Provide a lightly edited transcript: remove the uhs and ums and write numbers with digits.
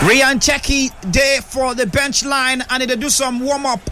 Ryan Checky there for the bench line, and they do some warm up